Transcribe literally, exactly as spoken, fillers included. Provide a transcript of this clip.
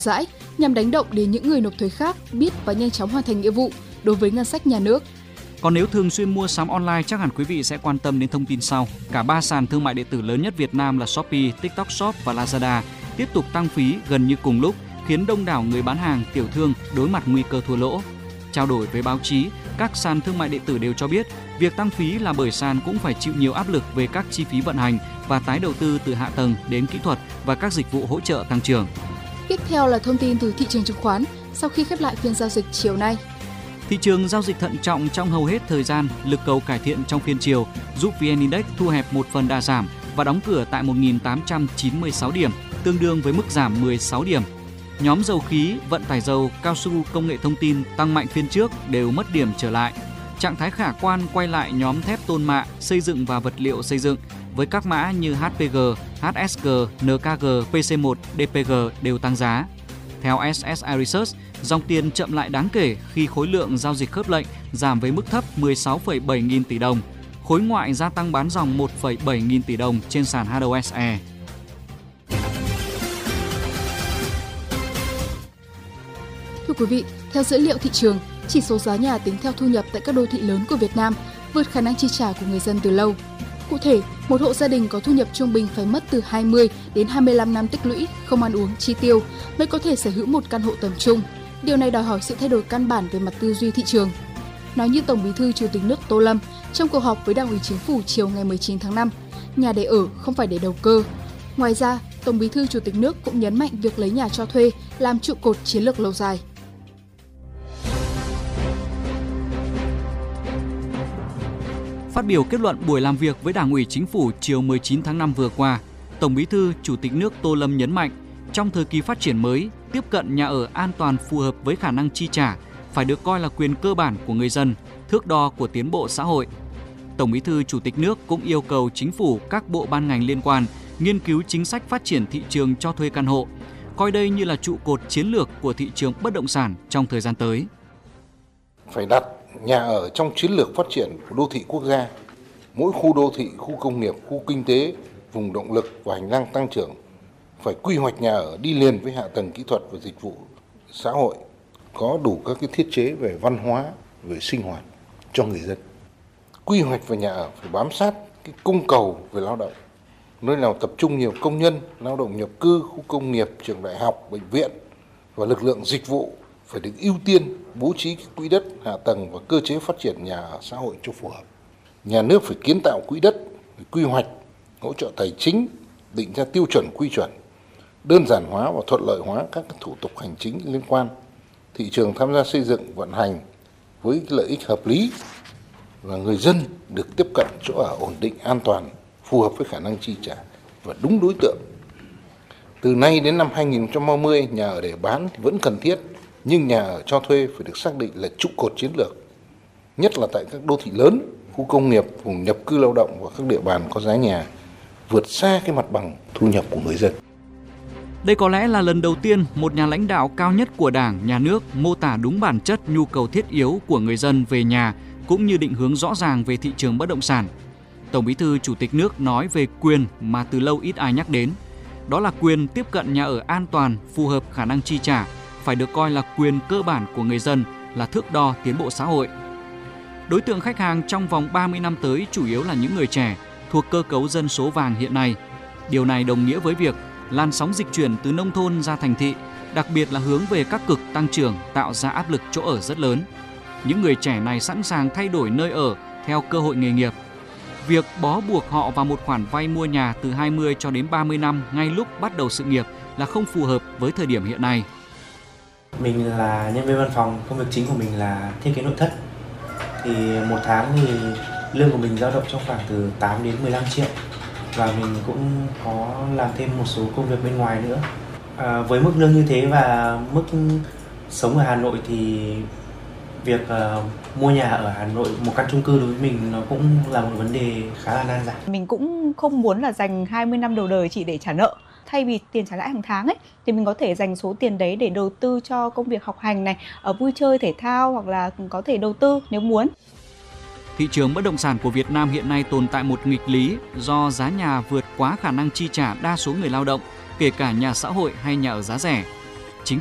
rãi nhằm đánh động đến những người nộp thuế khác biết và nhanh chóng hoàn thành nghĩa vụ đối với ngân sách nhà nước. Còn nếu thường xuyên mua sắm online, chắc hẳn quý vị sẽ quan tâm đến thông tin sau. Cả ba sàn thương mại điện tử lớn nhất Việt Nam là Shopee, TikTok Shop và Lazada tiếp tục tăng phí gần như cùng lúc, khiến đông đảo người bán hàng, tiểu thương đối mặt nguy cơ thua lỗ. Trao đổi với báo chí, các sàn thương mại điện tử đều cho biết việc tăng phí là bởi sàn cũng phải chịu nhiều áp lực về các chi phí vận hành và tái đầu tư từ hạ tầng đến kỹ thuật và các dịch vụ hỗ trợ tăng trưởng. Tiếp theo là thông tin từ thị trường chứng khoán sau khi khép lại phiên giao dịch chiều nay. Thị trường giao dịch thận trọng trong hầu hết thời gian, lực cầu cải thiện trong phiên chiều giúp vê en Index thu hẹp một phần đà giảm và đóng cửa tại một nghìn tám trăm chín mươi sáu điểm, tương đương với mức giảm mười sáu điểm. Nhóm dầu khí, vận tải dầu, cao su, công nghệ thông tin tăng mạnh phiên trước đều mất điểm trở lại. Trạng thái khả quan quay lại nhóm thép tôn mạ, xây dựng và vật liệu xây dựng với các mã như hát pê giê, hát ét giê, en ca giê, pê xê một, đê pê giê đều tăng giá. Theo ét ét i Research, dòng tiền chậm lại đáng kể khi khối lượng giao dịch khớp lệnh giảm với mức thấp mười sáu phẩy bảy nghìn tỷ đồng. Khối ngoại gia tăng bán dòng một phẩy bảy nghìn tỷ đồng trên sàn hát o ét e. Thưa quý vị, theo dữ liệu thị trường, chỉ số giá nhà tính theo thu nhập tại các đô thị lớn của Việt Nam vượt khả năng chi trả của người dân từ lâu. Cụ thể, một hộ gia đình có thu nhập trung bình phải mất từ hai mươi đến hai mươi lăm năm tích lũy, không ăn uống, chi tiêu mới có thể sở hữu một căn hộ tầm trung. Điều này đòi hỏi sự thay đổi căn bản về mặt tư duy thị trường. Nói như Tổng Bí thư Chủ tịch nước Tô Lâm trong cuộc họp với Đảng ủy Chính phủ chiều ngày mười chín tháng năm, nhà để ở không phải để đầu cơ. Ngoài ra, Tổng Bí thư Chủ tịch nước cũng nhấn mạnh việc lấy nhà cho thuê làm trụ cột chiến lược lâu dài. Phát biểu kết luận buổi làm việc với Đảng ủy Chính phủ chiều mười chín tháng năm vừa qua, Tổng Bí thư Chủ tịch nước Tô Lâm nhấn mạnh, trong thời kỳ phát triển mới, tiếp cận nhà ở an toàn phù hợp với khả năng chi trả phải được coi là quyền cơ bản của người dân, thước đo của tiến bộ xã hội. Tổng Bí thư Chủ tịch nước cũng yêu cầu Chính phủ, các bộ ban ngành liên quan nghiên cứu chính sách phát triển thị trường cho thuê căn hộ, coi đây như là trụ cột chiến lược của thị trường bất động sản trong thời gian tới. Phải đặt nhà ở trong chiến lược phát triển của đô thị quốc gia. Mỗi khu đô thị, khu công nghiệp, khu kinh tế, vùng động lực và hành lang tăng trưởng phải quy hoạch nhà ở đi liền với hạ tầng kỹ thuật và dịch vụ xã hội, có đủ các cái thiết chế về văn hóa, về sinh hoạt cho người dân. Quy hoạch về nhà ở phải bám sát cái cung cầu về lao động, nơi nào tập trung nhiều công nhân, lao động nhập cư, khu công nghiệp, trường đại học, bệnh viện và lực lượng dịch vụ phải được ưu tiên bố trí quỹ đất, hạ tầng và cơ chế phát triển nhà ở xã hội cho phù hợp. Nhà nước phải kiến tạo quỹ đất, phải quy hoạch, hỗ trợ tài chính, định ra tiêu chuẩn quy chuẩn, đơn giản hóa và thuận lợi hóa các thủ tục hành chính liên quan. Thị trường tham gia xây dựng, vận hành với lợi ích hợp lý và người dân được tiếp cận chỗ ở ổn định, an toàn, phù hợp với khả năng chi trả và đúng đối tượng. Từ nay đến năm hai nghìn không trăm ba mươi, nhà ở để bán thì vẫn cần thiết, nhưng nhà ở cho thuê phải được xác định là trụ cột chiến lược, nhất là tại các đô thị lớn, khu công nghiệp, vùng nhập cư lao động và các địa bàn có giá nhà vượt xa cái mặt bằng thu nhập của người dân. Đây có lẽ là lần đầu tiên một nhà lãnh đạo cao nhất của Đảng, Nhà nước mô tả đúng bản chất nhu cầu thiết yếu của người dân về nhà cũng như định hướng rõ ràng về thị trường bất động sản. Tổng Bí thư Chủ tịch nước nói về quyền mà từ lâu ít ai nhắc đến. Đó là quyền tiếp cận nhà ở an toàn, phù hợp khả năng chi trả, phải được coi là quyền cơ bản của người dân, là thước đo tiến bộ xã hội. Đối tượng khách hàng trong vòng ba mươi năm tới chủ yếu là những người trẻ, thuộc cơ cấu dân số vàng hiện nay. Điều này đồng nghĩa với việc làn sóng dịch chuyển từ nông thôn ra thành thị, đặc biệt là hướng về các cực tăng trưởng tạo ra áp lực chỗ ở rất lớn. Những người trẻ này sẵn sàng thay đổi nơi ở theo cơ hội nghề nghiệp. Việc bó buộc họ vào một khoản vay mua nhà từ hai mươi cho đến ba mươi năm ngay lúc bắt đầu sự nghiệp là không phù hợp với thời điểm hiện nay. Mình là nhân viên văn phòng, công việc chính của mình là thiết kế nội thất. Thì một tháng thì lương của mình dao động trong khoảng từ tám đến mười lăm triệu. Và mình cũng có làm thêm một số công việc bên ngoài nữa. À, với mức lương như thế và mức sống ở Hà Nội thì việc uh, mua nhà ở Hà Nội, một căn chung cư đối với mình nó cũng là một vấn đề khá là nan giải. Mình cũng không muốn là dành hai mươi năm đầu đời chỉ để trả nợ. Thay vì tiền trả lãi hàng tháng ấy, thì mình có thể dành số tiền đấy để đầu tư cho công việc học hành này, ở vui chơi thể thao hoặc là có thể đầu tư nếu muốn. Thị trường bất động sản của Việt Nam hiện nay tồn tại một nghịch lý do giá nhà vượt quá khả năng chi trả đa số người lao động, kể cả nhà xã hội hay nhà ở giá rẻ.